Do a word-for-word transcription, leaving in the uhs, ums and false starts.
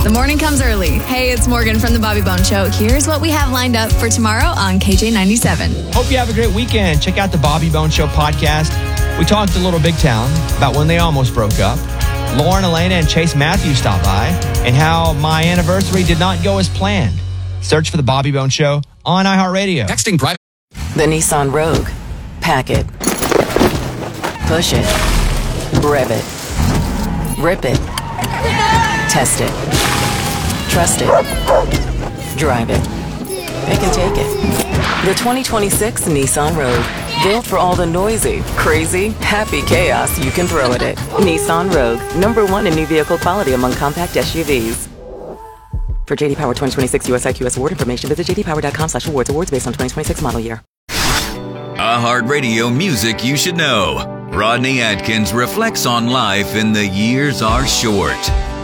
The morning comes early. Hey, it's Morgan from The Bobby Bones Show. Here's what we have lined up for tomorrow on K J ninety-seven. Hope you have a great weekend. Check out the Bobby Bones Show podcast. We talked a little Big Town about when they almost broke up. Lauren, Elena, and Chase Matthews stopped by, and how my anniversary did not go as planned. Search for the Bobby Bones Show on iHeartRadio. Texting private. The Nissan Rogue. Pack it. Push it. Rev it. Rip it. Test it. Trust it. Drive it. Pick and take it. The twenty twenty-six Nissan Rogue. Built for all the noisy, crazy, happy chaos you can throw at it. Nissan Rogue. Number one in new vehicle quality among compact S U Vs. For J D Power twenty twenty-six U S I Q S award information, visit j d power dot com slash awards. Awards based on twenty twenty-six model year. iHeartRadio music you should know. Rodney Atkins reflects on life in The Years Are Short.